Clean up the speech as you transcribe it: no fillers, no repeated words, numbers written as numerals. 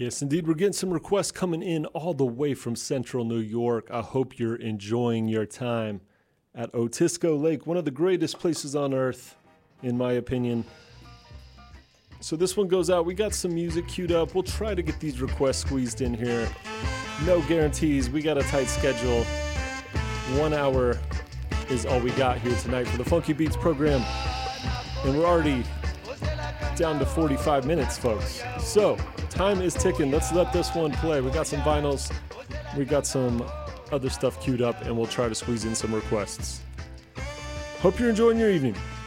Yes, indeed. We're getting some requests coming in all the way from central New York. I hope you're enjoying your time at Otisco Lake, one of the greatest places on earth, in my opinion. So this one goes out. We got some music queued up. We'll try to get these requests squeezed in here. No guarantees. We got a tight schedule. 1 hour is all we got here tonight for the Funky Beats program. And we're already down to 45 minutes, folks. So time is ticking. Let's let this one play. We got some vinyls. We got some other stuff queued up, and we'll try to squeeze in some requests. Hope you're enjoying your evening.